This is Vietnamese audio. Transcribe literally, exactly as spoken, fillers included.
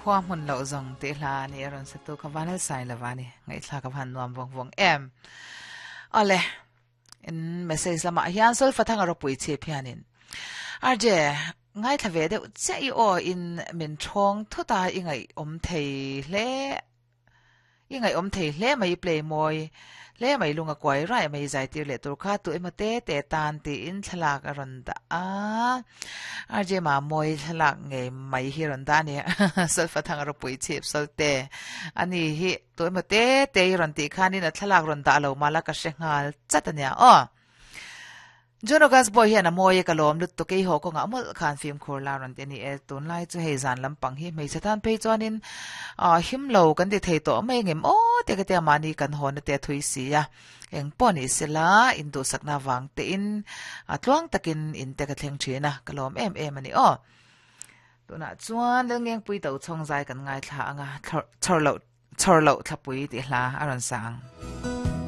khoa mun lo zong te hla ni ron sa tu ka vanal sai la wani ngai thla ka van nuam wong wong em ole in message lama hian sol fathang ro pui che phianin arje ngai thave de chei o in min thong thuta ingai om thei hle ingai om thei hle mai play moi le mai lunga kwai rai mai zai tir le tur kha tu emate te tan ti in thlak ron da a arje ma moi thlak nge mai hi ron da ni sol fathang ro pui chep sol te ani hi tu emate te ron ti khani na thlak ron da lo mala ka shengal chatania o Jonogas boy hian a moi kalom lut to ke ho ko nga mol khan film khor la ron te ni e tun lai chu hei zan lampang hi mei satan pe chuanin a him lo kan ti thei to mai ngem o te ka te mani kan hon te thui si ya eng poni sila in du sakna wang te in a tluang takin in te ka thleng thina kalom em em ani o tuna chuan le ngeng pui to chong zai kan ngai thla anga thorlo thorlo thapui ti hla aron sang